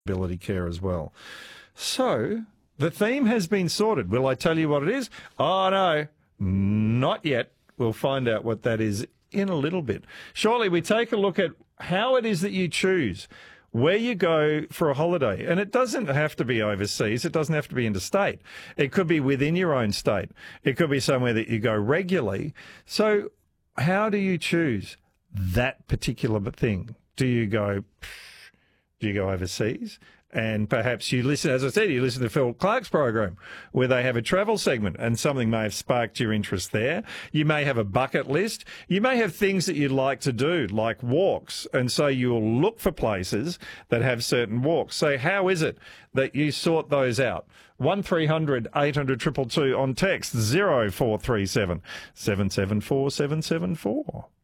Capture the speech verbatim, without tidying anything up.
disability care as well. So the theme has been sorted. Will I tell you what it is? Oh, no, not yet. We'll find out what that is in a little bit. Shortly, we take a look at how it is that you choose where you go for a holiday. And it doesn't have to be overseas. It doesn't have to be interstate. It could be within your own state. It could be somewhere that you go regularly. So how do you choose that particular thing? Do you go, do you go overseas? And perhaps you listen, as I said, you listen to Phil Clark's program where they have a travel segment and something may have sparked your interest there. You may have a bucket list. You may have things that you'd like to do, like walks. And so you'll look for places that have certain walks. So how is it that you sort those out? one three hundred eight hundred two two two on text, zero four three seven seven seven four seven seven four.